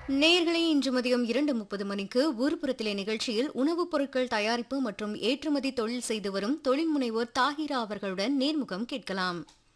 நேயர்களே இன்று மதியம் 2:30 மணிக்கு ஊர்புறத்திலே நிகழ்ச்சியில் உணவுப் பொருட்கள் தயாரிப்பு மற்றும் ஏற்றுமதி தொழில் செய்து வரும் தொழில் முனைவோர் தாஹிரா அவர்களுடன் நேர்முகம் கேட்கலாம்.